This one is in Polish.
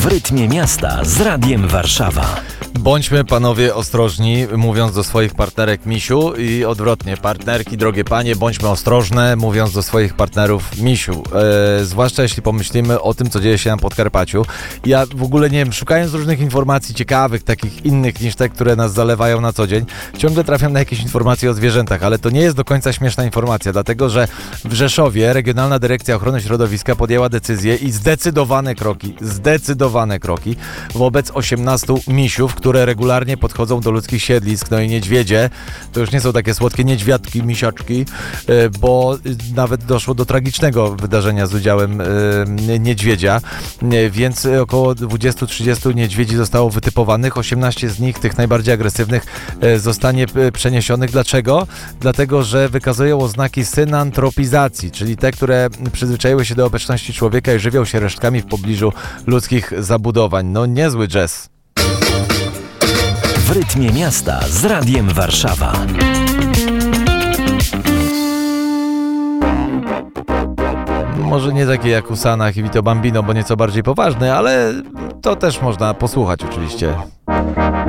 W rytmie miasta z Radiem Warszawa. Bądźmy panowie ostrożni, mówiąc do swoich partnerek misiu i odwrotnie, partnerki, drogie panie, bądźmy ostrożne, mówiąc do swoich partnerów misiu. Zwłaszcza jeśli pomyślimy o tym, co dzieje się na Podkarpaciu. Ja w ogóle nie wiem, szukając różnych informacji ciekawych, takich innych niż te, które nas zalewają na co dzień, ciągle trafiam na jakieś informacje o zwierzętach, ale to nie jest do końca śmieszna informacja, dlatego że w Rzeszowie Regionalna Dyrekcja Ochrony Środowiska podjęła decyzję i zdecydowane kroki wobec 18 misiów, które regularnie podchodzą do ludzkich siedlisk. No i niedźwiedzie, to już nie są takie słodkie niedźwiadki, misiaczki, bo nawet doszło do tragicznego wydarzenia z udziałem niedźwiedzia, więc około 20-30 niedźwiedzi zostało wytypowanych, 18 z nich, tych najbardziej agresywnych, zostanie przeniesionych. Dlaczego? Dlatego, że wykazują oznaki synantropizacji, czyli te, które przyzwyczaiły się do obecności człowieka i żywią się resztkami w pobliżu ludzkich zabudowań. No niezły jazz. W rytmie miasta z Radiem Warszawa. Może nie takie jak u Sanach i Vito Bambino, bo nieco bardziej poważny, ale to też można posłuchać oczywiście.